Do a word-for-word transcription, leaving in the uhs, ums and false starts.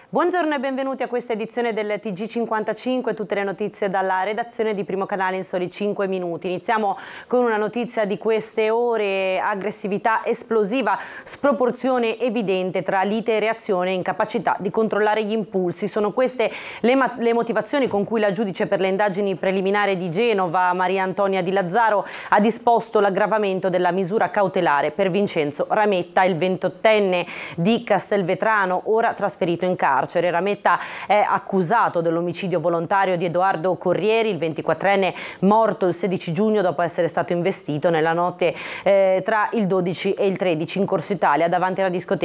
Buongiorno e benvenuti a questa edizione del T G cinquantacinque, tutte le notizie dalla redazione di Primo Canale in soli cinque minuti. Iniziamo con una notizia di queste ore: aggressività esplosiva, sproporzione evidente tra lite e reazione e incapacità di controllare gli impulsi. Sono queste le, le motivazioni con cui la giudice per le indagini preliminari di Genova, Maria Antonia Di Lazzaro, ha disposto l'aggravamento della misura cautelare per Vincenzo Rametta, il ventottenne di Castelvetrano, ora trasferito in carcere. Rametta è accusato dell'omicidio volontario di Edoardo Corrieri, il ventiquattrenne morto il sedici giugno dopo essere stato investito nella notte eh, tra il dodici e il tredici in Corso Italia davanti alla discoteca